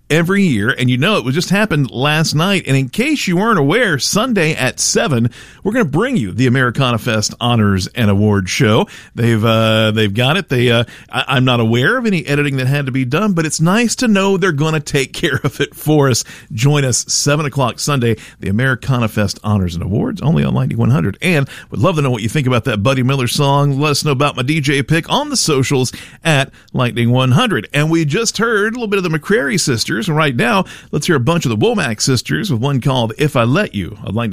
every year, and you know it just happened last night. And in case you weren't aware, Sunday at 7, we're going to bring you the Americana Fest Honors and Awards show. They've got it. I'm not aware of any editing that had to be done, but it's nice to know they're going to take care of it for us. Join us 7 o'clock Sunday, the Americana Fest Honors and Awards, only on Lightning 100. And would love to know what you think about that Buddy Miller song. Let us know about my DJ pick on the socials at Lightning 100. And we just heard a little bit of the McCrary Sisters. And right now, let's hear a bunch of the Womack Sisters with one called If I Let You. I'd like to